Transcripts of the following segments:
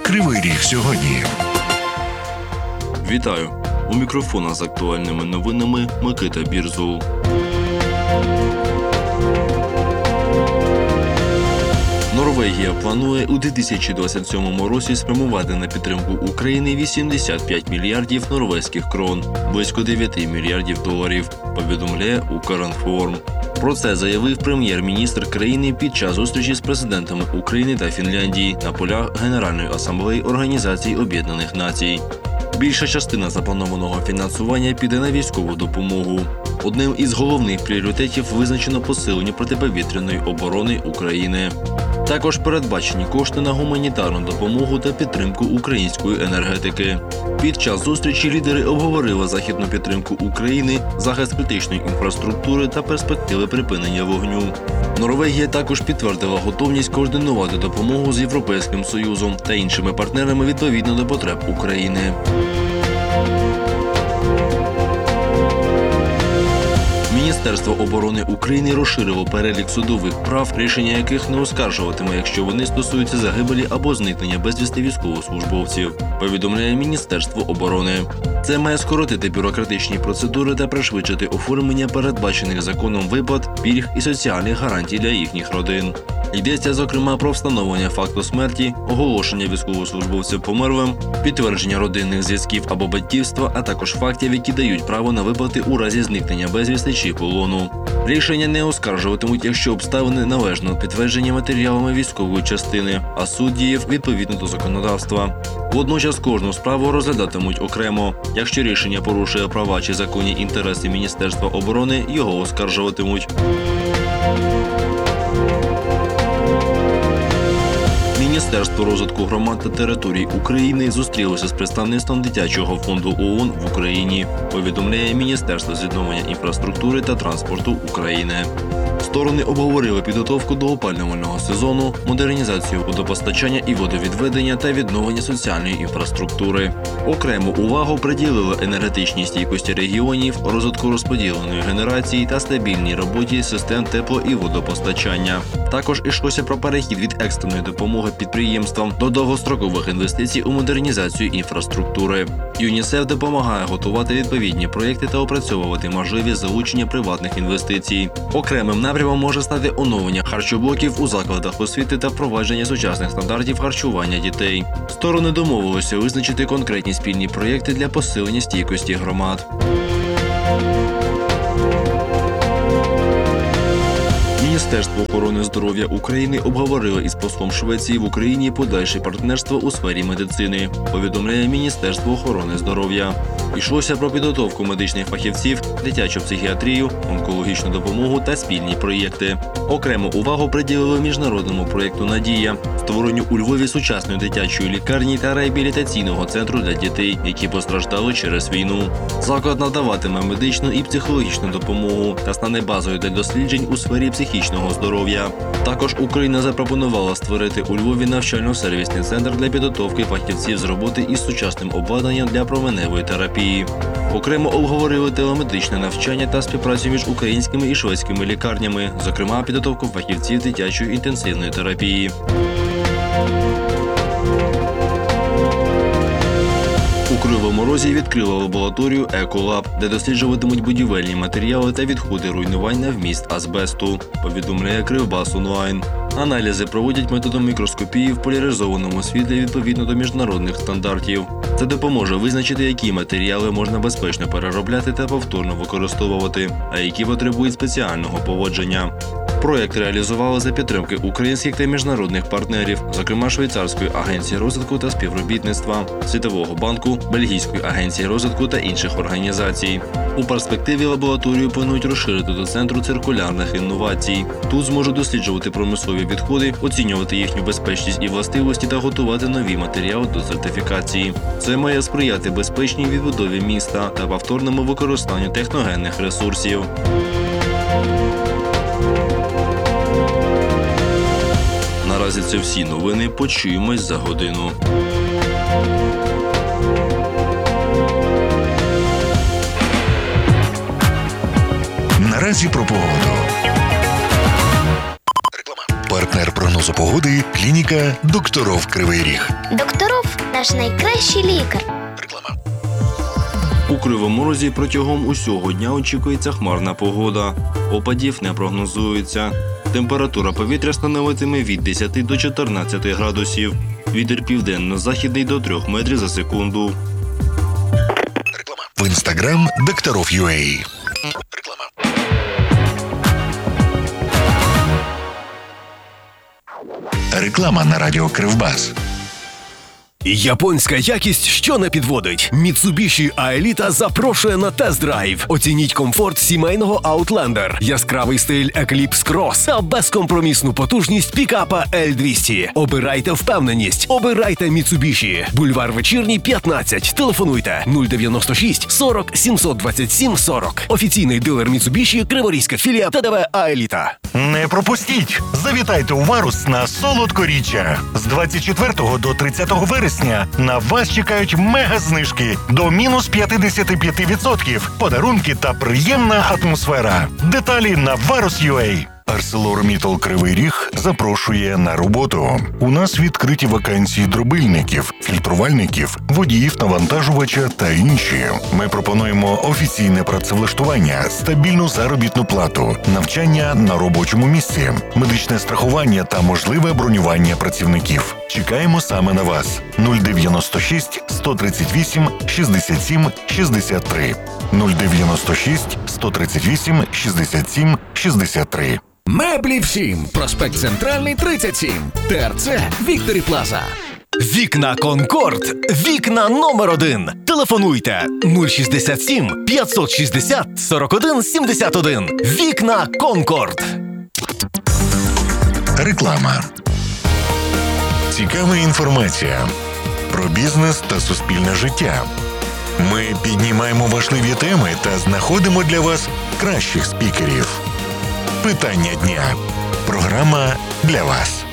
Кривий Ріг сьогодні. Вітаю! У мікрофона з актуальними новинами Микита Бірзул. Норвегія планує у 2027 році спрямувати на підтримку України 85 мільярдів норвезьких крон, близько 9 мільярдів доларів, повідомляє Укрінформ. Про це заявив прем'єр-міністр країни під час зустрічі з президентами України та Фінляндії на полях Генеральної асамблеї Організації Об'єднаних Націй. Більша частина запланованого фінансування піде на військову допомогу. Одним із головних пріоритетів визначено посилення протиповітряної оборони України. Також передбачені кошти на гуманітарну допомогу та підтримку української енергетики. Під час зустрічі лідери обговорили західну підтримку України, захист критичної інфраструктури та перспективи припинення вогню. Норвегія також підтвердила готовність координувати допомогу з Європейським Союзом та іншими партнерами відповідно до потреб України. Міністерство оборони України розширило перелік судових прав, рішення яких не оскаржуватиме, якщо вони стосуються загибелі або зникнення безвісти військовослужбовців, повідомляє Міністерство оборони. Це має скоротити бюрократичні процедури та пришвидшити оформлення передбачених законом виплат, пільг і соціальних гарантій для їхніх родин. Йдеться, зокрема, про встановлення факту смерті, оголошення військовослужбовців померлим, підтвердження родинних зв'язків або батьківства, а також фактів, які дають право на виплати у разі зникнення безвісти чи полону. Рішення не оскаржуватимуть, якщо обставини належно підтверджені матеріалами військової частини, а суд діяв відповідно до законодавства. Водночас кожну справу розглядатимуть окремо. Якщо рішення порушує права чи законні інтереси Міністерства оборони, його оскаржуватимуть. Міністерство розвитку громад та територій України зустрілося з представництвом Дитячого фонду ООН в Україні, повідомляє Міністерство з відновлення інфраструктури та транспорту України. Сторони обговорили підготовку до опалювального сезону, модернізацію водопостачання і водовідведення та відновлення соціальної інфраструктури. Окрему увагу приділили енергетичній стійкості регіонів, розвитку розподіленої генерації та стабільній роботі систем тепло- і водопостачання. Також йшлося про перехід від екстреної допомоги підприємствам до довгострокових інвестицій у модернізацію інфраструктури. ЮНІСЕФ допомагає готувати відповідні проєкти та опрацьовувати можливість залучення приватних інвестицій. Окремим напрямом може стати оновлення харчоблоків у закладах освіти та впровадження сучасних стандартів харчування дітей. Сторони домовилися визначити конкретні спільні проєкти для посилення стійкості громад. Міністерство охорони здоров'я України обговорило із послом Швеції в Україні подальше партнерство у сфері медицини, повідомляє Міністерство охорони здоров'я. Йшлося про підготовку медичних фахівців, дитячу психіатрію, онкологічну допомогу та спільні проєкти. Окрему увагу приділили міжнародному проєкту «Надія», створенню у Львові сучасної дитячої лікарні та реабілітаційного центру для дітей, які постраждали через війну. Заклад надаватиме медичну і психологічну допомогу та стане базою для досліджень у сфері психічного здоров'я. Також Україна запропонувала створити у Львові навчально-сервісний центр для підготовки фахівців з роботи із сучасним обладнанням для променевої терапії. Окремо обговорили телемедичне навчання та співпрацю між українськими і шведськими лікарнями, зокрема підготовку фахівців дитячої інтенсивної терапії. У Кривому Розі відкрили лабораторію «Еколаб», де досліджуватимуть будівельні матеріали та відходи руйнувань на вміст азбесту, повідомляє Кривбас онлайн. Аналізи проводять методом мікроскопії в поляризованому світлі відповідно до міжнародних стандартів. Це допоможе визначити, які матеріали можна безпечно переробляти та повторно використовувати, а які потребують спеціального поводження. Проєкт реалізували за підтримки українських та міжнародних партнерів, зокрема Швейцарської агенції розвитку та співробітництва, Світового банку, Бельгійської агенції розвитку та інших організацій. У перспективі лабораторію планують розширити до Центру циркулярних інновацій. Тут зможуть досліджувати промислові відходи, оцінювати їхню безпечність і властивості та готувати нові матеріали до сертифікації. Це має сприяти безпечній відбудові міста та повторному використанню техногенних ресурсів. Наразі це всі новини. Почуємось за годину. Наразі про погоду. Партнер прогнозу погоди – клініка «Докторов Кривий Ріг». Докторов наш найкращий лікар. Реклама. У Кривому Розі протягом усього дня очікується хмарна погода. Опадів не прогнозується. Температура повітря становитиме від 10 до 14 градусів. Вітер південно-західний до 3 метрів за секунду. Реклама. В інстаграм Докторов.UA. Реклама. Реклама на радіо Кривбас. Японська якість, що не підводить. Mitsubishi A-Elita запрошує на тест-драйв. Оцініть комфорт сімейного Outlander, яскравий стиль Eclipse Cross та безкомпромісну потужність пікапа L200. Обирайте впевненість. Обирайте Mitsubishi. Бульвар Вечірній, 15. Телефонуйте 096 40 727 40. Офіційний дилер Mitsubishi, Криворізька філія ТДВ A-Elita. Не пропустіть! Завітайте у Варус на солодкоріччя. З 24 до 30 вересня на вас чекають мега-знижки до мінус 55%, подарунки та приємна атмосфера. Деталі на Varus.ua. ArcelorMittal Кривий Ріг запрошує на роботу. У нас відкриті вакансії дробильників, фільтрувальників, водіїв навантажувача та інші. Ми пропонуємо офіційне працевлаштування, стабільну заробітну плату, навчання на робочому місці, медичне страхування та можливе бронювання працівників. Чекаємо саме на вас. 096 138 67 63. 096 138 67 63. Меблі всім. Проспект Центральний, 37. ТРЦ Вікторі Плаза. Вікна Конкорд. Вікна номер 1. Телефонуйте 067 560 41 71. Вікна Конкорд. Реклама. Цікава інформація про бізнес та суспільне життя. Ми піднімаємо важливі теми та знаходимо для вас кращих спікерів. Питання дня. Програма для вас.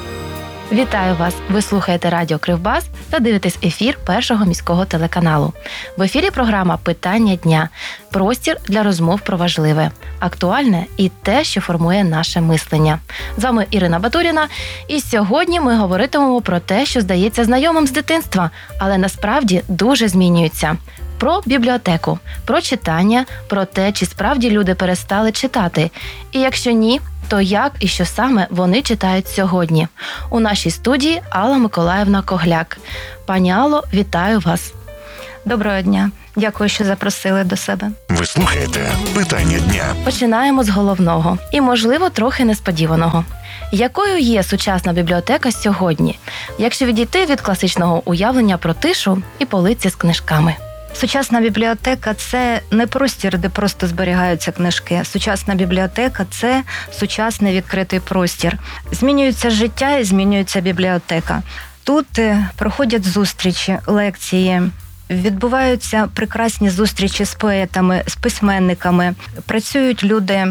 Вітаю вас! Ви слухаєте радіо Кривбас та дивитесь ефір Першого міського телеканалу. В ефірі програма «Питання дня» – простір для розмов про важливе, актуальне і те, що формує наше мислення. З вами Ірина Батуріна, і сьогодні ми говоритимемо про те, що здається знайомим з дитинства, але насправді дуже змінюється. Про бібліотеку, про читання, про те, чи справді люди перестали читати. І якщо ні, то як і що саме вони читають сьогодні. У нашій студії Алла Миколаївна Когляк. Пані Алло, вітаю вас. Доброго дня. Дякую, що запросили до себе. Ви слухаєте «Питання дня». Починаємо з головного і, можливо, трохи несподіваного. Якою є сучасна бібліотека сьогодні, якщо відійти від класичного уявлення про тишу і полиці з книжками? Сучасна бібліотека – це не простір, де просто зберігаються книжки. Сучасна бібліотека – це сучасний відкритий простір. Змінюється життя і змінюється бібліотека. Тут проходять зустрічі, лекції, відбуваються прекрасні зустрічі з поетами, з письменниками, працюють люди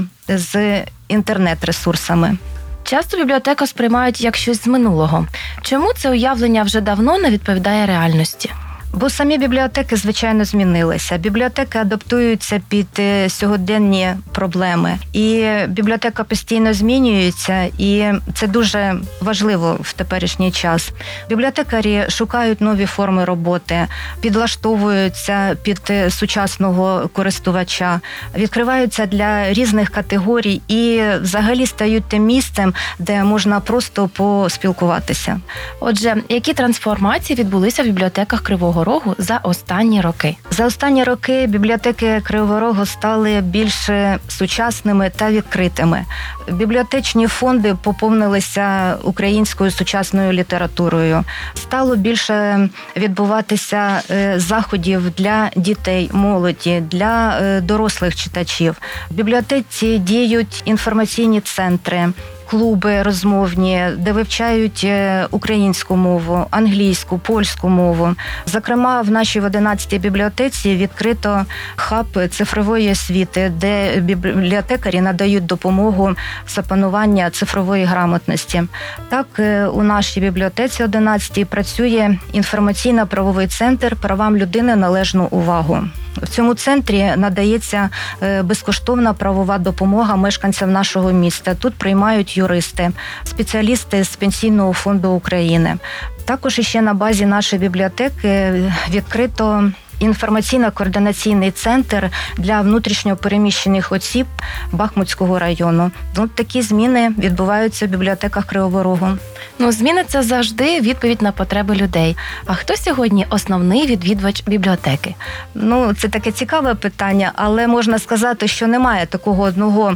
з інтернет-ресурсами. Часто бібліотеку сприймають як щось з минулого. Чому це уявлення вже давно не відповідає реальності? Бо самі бібліотеки, звичайно, змінилися. Бібліотеки адаптуються під сьогоденні проблеми. І бібліотека постійно змінюється, і це дуже важливо в теперішній час. Бібліотекарі шукають нові форми роботи, підлаштовуються під сучасного користувача, відкриваються для різних категорій і взагалі стають тим місцем, де можна просто поспілкуватися. Отже, які трансформації відбулися в бібліотеках Кривого Рогу за останні роки? За останні роки бібліотеки Кривого Рогу стали більш сучасними та відкритими. Бібліотечні фонди поповнилися українською сучасною літературою. Стало більше відбуватися заходів для дітей, молоді, для дорослих читачів. В бібліотеці діють інформаційні центри, клуби розмовні, де вивчають українську мову, англійську, польську мову. Зокрема, в нашій 11-й бібліотеці відкрито хаб цифрової освіти, де бібліотекарі надають допомогу з опанування цифрової грамотності. Так, у нашій бібліотеці 11-й працює інформаційно-правовий центр «Правам людини належну увагу». В цьому центрі надається безкоштовна правова допомога мешканцям нашого міста. Тут приймають юристи, спеціалісти з Пенсійного фонду України. Також ще на базі нашої бібліотеки відкрито інформаційно-координаційний центр для внутрішньопереміщених осіб Бахмутського району. Такі зміни відбуваються в бібліотеках Кривого Рогу. Зміни – це завжди відповідь на потреби людей. А хто сьогодні основний відвідувач бібліотеки? Це таке цікаве питання, але можна сказати, що немає такого одного,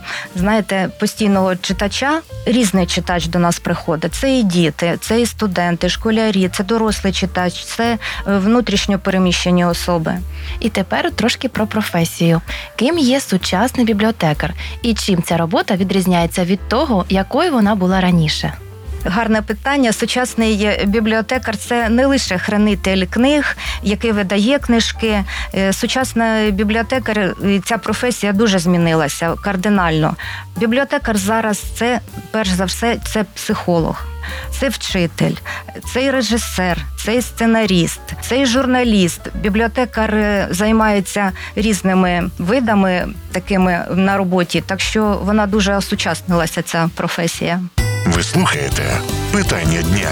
постійного читача. Різний читач до нас приходить. Це і діти, це і студенти, школярі, це дорослий читач, це внутрішньопереміщені особи. І тепер трошки про професію. Ким є сучасний бібліотекар? І чим ця робота відрізняється від того, якою вона була раніше? Гарне питання. Сучасний бібліотекар – це не лише хранитель книг, який видає книжки. Сучасний бібліотекар, ця професія дуже змінилася кардинально. Бібліотекар зараз – це, перш за все, це психолог. Це вчитель, це і режисер, це і сценаріст, це і журналіст. Бібліотекар займається різними видами такими на роботі, так що вона дуже осучаснилася, ця професія. Ви слухаєте «Питання дня».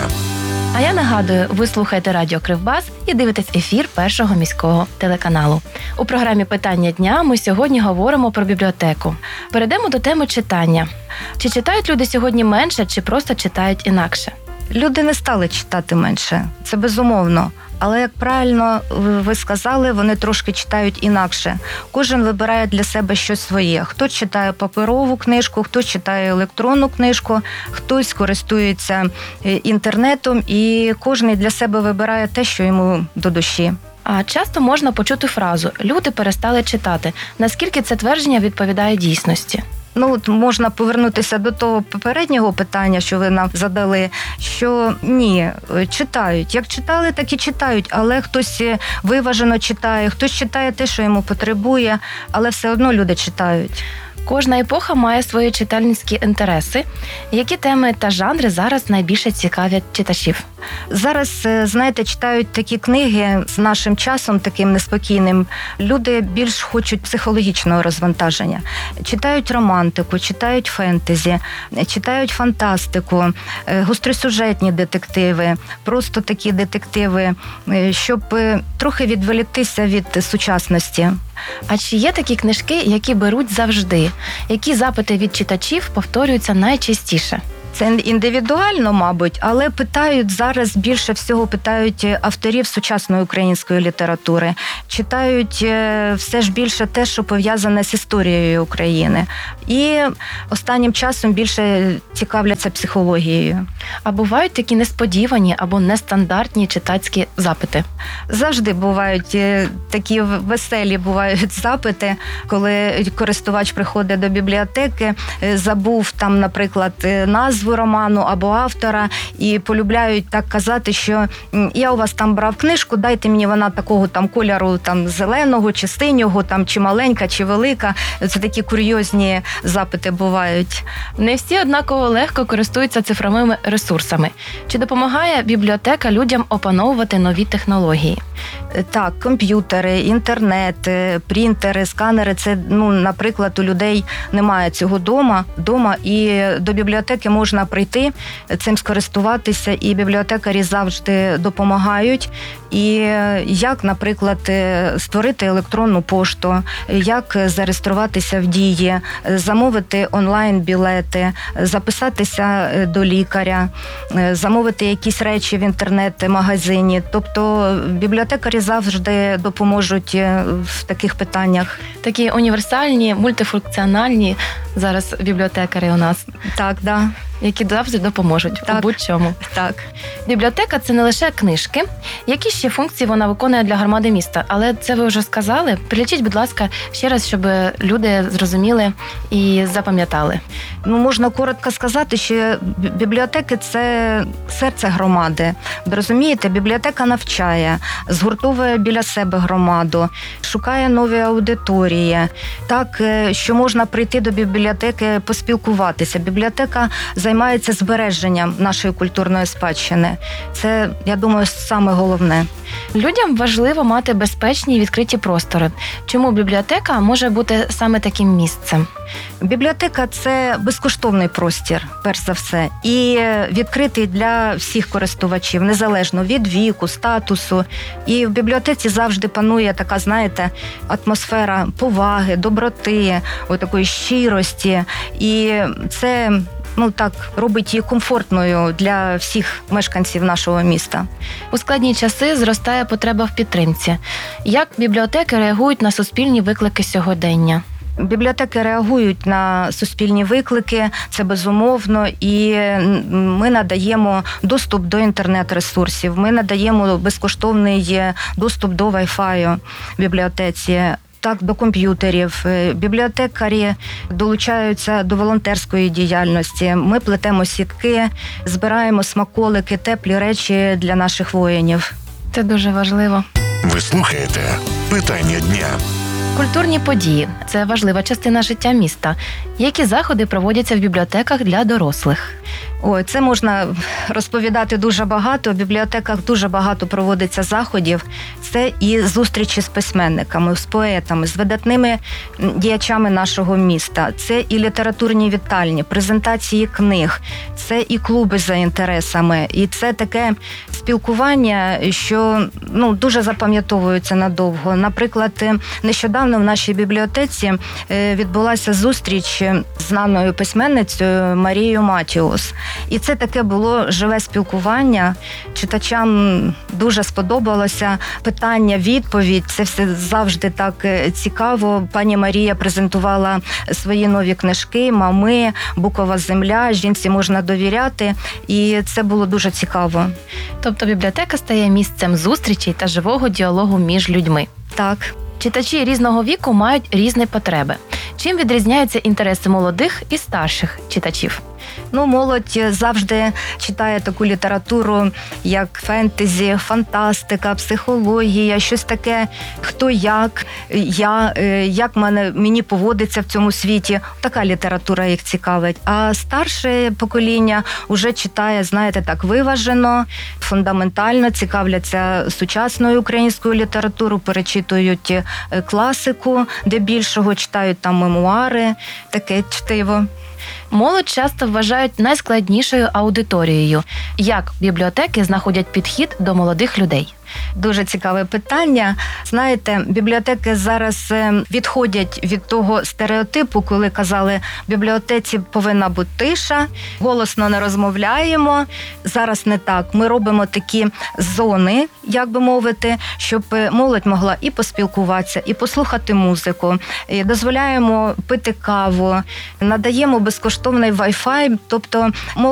А я нагадую, ви слухаєте радіо Кривбас і дивитесь ефір Першого міського телеканалу. У програмі «Питання дня» ми сьогодні говоримо про бібліотеку. Перейдемо до теми читання. Чи читають люди сьогодні менше, чи просто читають інакше? Люди не стали читати менше, це безумовно. Але, як правильно ви сказали, вони трошки читають інакше. Кожен вибирає для себе щось своє. Хтось читає паперову книжку, хтось читає електронну книжку, хтось користується інтернетом, і кожен для себе вибирає те, що йому до душі. А часто можна почути фразу «люди перестали читати». Наскільки це твердження відповідає дійсності? Можна повернутися до того попереднього питання, що ви нам задали, що ні, читають. Як читали, так і читають, але хтось виважено читає, хтось читає те, що йому потребує, але все одно люди читають. Кожна епоха має свої читальницькі інтереси. Які теми та жанри зараз найбільше цікавлять читачів? Зараз, читають такі книги з нашим часом, таким неспокійним. Люди більш хочуть психологічного розвантаження. Читають романтику, читають фентезі, читають фантастику, гостросюжетні детективи, просто такі детективи, щоб трохи відволіктися від сучасності. А чи є такі книжки, які беруть завжди? Які запити від читачів повторюються найчастіше? Це індивідуально, мабуть, але зараз більше всього питають авторів сучасної української літератури. Читають все ж більше те, що пов'язане з історією України. І останнім часом більше цікавляться психологією. А бувають такі несподівані або нестандартні читацькі запити? Завжди бувають такі веселі запити, коли користувач приходить до бібліотеки, забув там, наприклад, назву роману або автора, і полюбляють так казати, що я у вас там брав книжку, дайте мені вона такого там кольору там зеленого чи синього, там чи маленька, чи велика. Це такі курйозні запити бувають. Не всі однаково легко користуються цифровими ресурсами. Чи допомагає бібліотека людям опановувати нові технології? Так, комп'ютери, інтернет, принтери, сканери. Це, наприклад, у людей немає цього дома, і до бібліотеки можна прийти, цим скористуватися, і бібліотекарі завжди допомагають. І як, наприклад, створити електронну пошту, як зареєструватися в Дії, замовити онлайн-білети, записатися до лікаря, замовити якісь речі в інтернет-магазині. Тобто бібліотекарі завжди допоможуть в таких питаннях. Такі універсальні, мультифункціональні зараз бібліотекарі у нас. Так, да. Які завжди допоможуть у будь-чому. Так. Бібліотека – це не лише книжки. Які ще функції вона виконує для громади міста? Але це ви вже сказали. Перелічіть, будь ласка, ще раз, щоб люди зрозуміли і запам'ятали. Можна коротко сказати, що бібліотеки – це серце громади. Ви розумієте, бібліотека навчає, згуртовує біля себе громаду, шукає нові аудиторії. Так, що можна прийти до бібліотеки, поспілкуватися. Бібліотека займається збереженням нашої культурної спадщини. Це, я думаю, саме головне. Людям важливо мати безпечні і відкриті простори. Чому бібліотека може бути саме таким місцем? Бібліотека – це безкоштовний простір, перш за все, і відкритий для всіх користувачів, незалежно від віку, статусу. І в бібліотеці завжди панує така, знаєте, атмосфера поваги, доброти, такої щирості. І це робить її комфортною для всіх мешканців нашого міста. У складні часи зростає потреба в підтримці. Як бібліотеки реагують на суспільні виклики сьогодення? Бібліотеки реагують на суспільні виклики, це безумовно, і ми надаємо доступ до інтернет-ресурсів, ми надаємо безкоштовний доступ до Wi-Fi в бібліотеці, так, до комп'ютерів. Бібліотекарі долучаються до волонтерської діяльності. Ми плетемо сітки, збираємо смаколики, теплі речі для наших воїнів. Це дуже важливо. Ви слухаєте «Питання дня». Культурні події – це важлива частина життя міста. Які заходи проводяться в бібліотеках для дорослих? Це можна розповідати дуже багато. В бібліотеках дуже багато проводиться заходів. Це і зустрічі з письменниками, з поетами, з видатними діячами нашого міста. Це і літературні вітальні, презентації книг, це і клуби за інтересами. І це таке спілкування, що дуже запам'ятовується надовго. Наприклад, нещодавно в нашій бібліотеці відбулася зустріч з знаною письменницею Марією Матіус. І це таке було живе спілкування. Читачам дуже сподобалося питання, відповідь. Це все завжди так цікаво. Пані Марія презентувала свої нові книжки «Мами», «Букова земля», «Жінці можна довіряти». І це було дуже цікаво. Тобто бібліотека стає місцем зустрічей та живого діалогу між людьми. Так. Читачі різного віку мають різні потреби. Чим відрізняються інтереси молодих і старших читачів? Молодь завжди читає таку літературу, як фентезі, фантастика, психологія, щось таке, хто як мені поводиться в цьому світі. Така література їх цікавить. А старше покоління вже читає, знаєте, так виважено, фундаментально, цікавляться сучасною українською літературою, перечитують класику, де більшого читають там мемуари, таке чтиво. Молодь часто вважають найскладнішою аудиторією. Як бібліотеки знаходять підхід до молодих людей? Дуже цікаве питання. Знаєте, бібліотеки зараз відходять від того стереотипу, коли казали, в бібліотеці повинна бути тиша, голосно не розмовляємо. Зараз не так. Ми робимо такі зони, як би мовити, щоб молодь могла і поспілкуватися, і послухати музику. І дозволяємо пити каву, надаємо безкоштовний Wi-Fi, тобто